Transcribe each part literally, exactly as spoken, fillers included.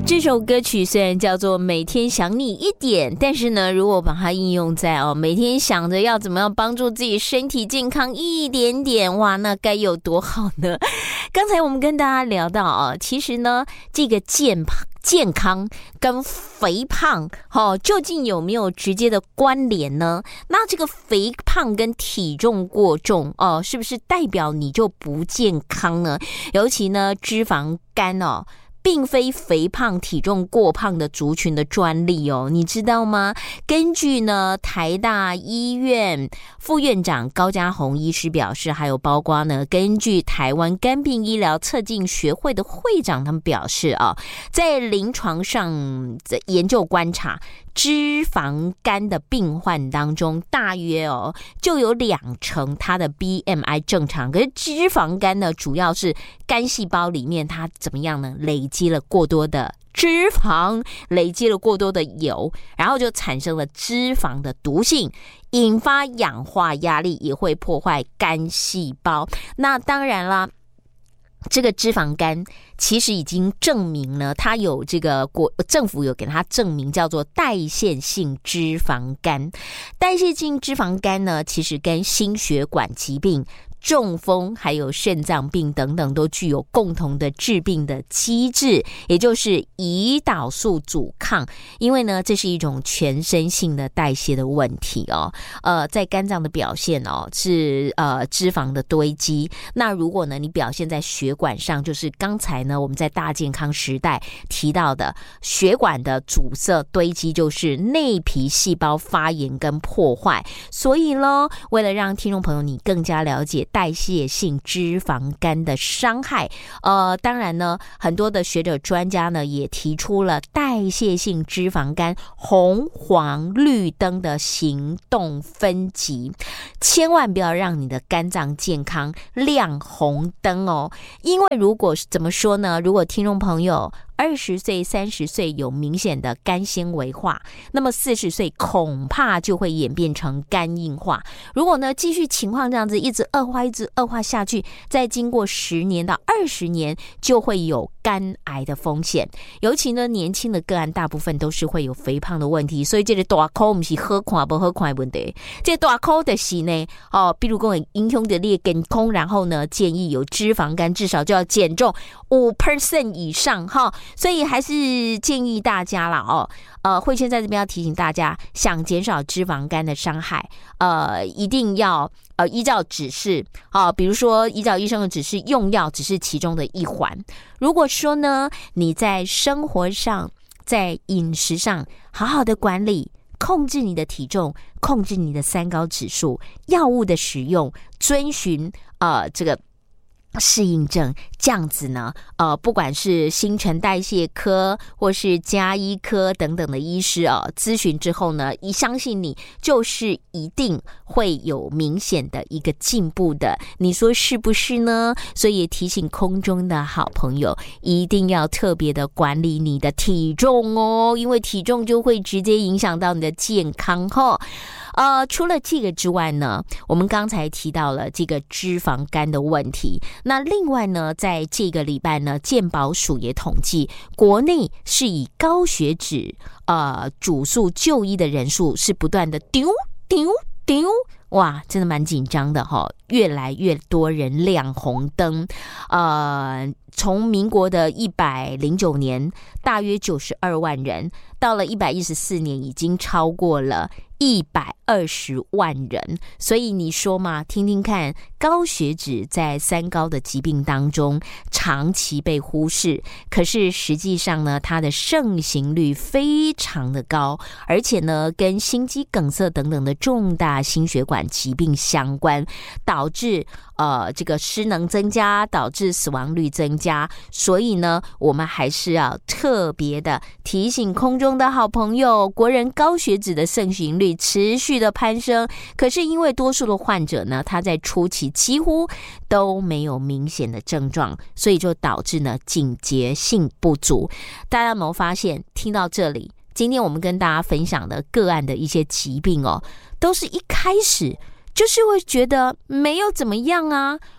这首歌曲虽然叫做每天想你一点，但是呢，如果把它应用在哦，每天想着要怎么样帮助自己身体健康一点点，哇，那该有多好呢？刚才我们跟大家聊到啊，其实呢，这个健康健康跟肥胖哦，究竟有没有直接的关联呢？那这个肥胖跟体重过重哦，是不是代表你就不健康呢？尤其呢，脂肪肝哦，并非肥胖体重过胖的族群的专利哦，你知道吗？根据呢台大医院副院长高嘉宏医师表示，还有包括呢根据台湾肝病医疗测进学会的会长他们表示啊，在临床上的研究观察，脂肪肝的病患当中，大约哦就有两成他的 B M I 正常，可是脂肪肝呢，主要是肝细胞里面它怎么样呢？累积了过多的脂肪，累积了过多的油，然后就产生了脂肪的毒性，引发氧化压力，也会破坏肝细胞。那当然啦，这个脂肪肝其实已经证明了，它有这个国政府有给它证明叫做代谢性脂肪肝。代谢性脂肪肝呢，其实跟心血管疾病、中风还有肾脏病等等都具有共同的致病的机制，也就是胰岛素阻抗。因为呢，这是一种全身性的代谢的问题哦。呃，在肝脏的表现哦是呃脂肪的堆积。那如果呢你表现在血管上，就是刚才呢我们在大健康时代提到的血管的阻塞堆积，就是内皮细胞发炎跟破坏。所以呢，为了让听众朋友你更加了解代谢性脂肪肝的伤害，呃，当然呢，很多的学者专家呢也提出了代谢性脂肪肝红黄绿灯的行动分级，千万不要让你的肝脏健康亮红灯哦。因为如果怎么说呢？如果听众朋友二十岁、三十岁有明显的肝纤维化，那么四十岁恐怕就会演变成肝硬化。如果呢继续情况这样子一直恶化、一直恶化下去，再经过十年到二十年，就会有肝癌的风险。尤其呢年轻的个案，大部分都是会有肥胖的问题，所以这个大口不是好看不好看的问题，这大口的是呢，哦，比如说影响的你的健康，然后呢建议有脂肪肝至少就要减重百分之五 以上哈。所以还是建议大家啦哦，呃，慧萱在这边要提醒大家，想减少脂肪肝的伤害，呃，一定要呃依照指示啊、呃，比如说依照医生的指示，用药只是其中的一环。如果说呢，你在生活上、在饮食上好好的管理，控制你的体重，控制你的三高指数，药物的使用，遵循呃这个适应症，这样子呢，呃，不管是新陈代谢科或是家医科等等的医师啊，咨询之后呢，一相信你就是一定会有明显的一个进步的，你说是不是呢？所以也提醒空中的好朋友，一定要特别的管理你的体重哦，因为体重就会直接影响到你的健康哈。呃，除了这个之外呢，我们刚才提到了这个脂肪肝的问题。那另外呢，在这个礼拜呢，健保署也统计，国内是以高血脂呃主诉就医的人数是不断的丢丢丢，哇，真的蛮紧张的哈，越来越多人亮红灯。呃，从民国的一百零九年大约九十二万人，到了一百一十四年已经超过了一百二十万人。所以你说嘛，听听看，高血脂在三高的疾病当中长期被忽视，可是实际上呢，它的盛行率非常的高，而且呢跟心肌梗塞等等的重大心血管疾病相关，导致呃这个失能增加，导致死亡率增加。所以呢，我们还是要特别的提醒空中的好朋友，国人高血脂的盛行率持续的攀升，可是因为多数的患者呢，他在初期几乎都没有明显的症状，所以就导致呢警觉性不足。大家有没有发现，听到这里，今天我们跟大家分享的个案的一些疾病哦，都是一开始就是会觉得没有怎么样啊，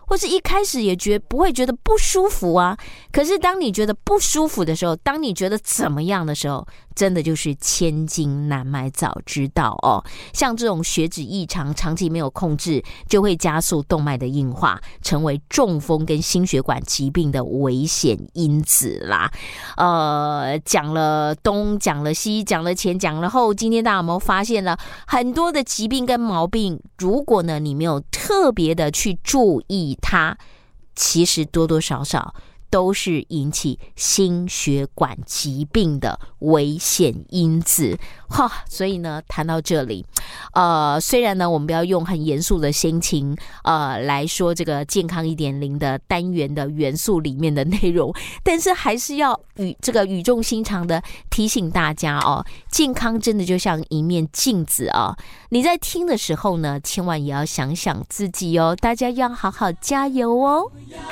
或是一开始也觉不会觉得不舒服啊。可是当你觉得不舒服的时候，当你觉得怎么样的时候，真的就是千金难买早知道哦。像这种血脂异常长期没有控制，就会加速动脉的硬化，成为中风跟心血管疾病的危险因子啦。呃，讲了东，讲了西，讲了前，讲了后，今天大家有没有发现了很多的疾病跟毛病？如果呢你没有特别的去注意它，其实多多少少都是引起心血管疾病的危险因子。哈，所以呢，谈到这里，呃，虽然呢，我们不要用很严肃的心情，呃，来说这个健康 一点零 的单元的元素里面的内容，但是还是要语这个语重心长的提醒大家哦，健康真的就像一面镜子啊、哦，你在听的时候呢，千万也要想想自己哦，大家要好好加油哦。